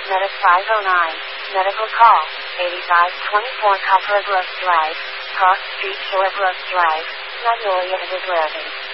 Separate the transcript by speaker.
Speaker 1: Medic 509. Medical call. 8524 Copperabluff Drive. Cross Street, Killabluff Drive. Magnolia and Isleton.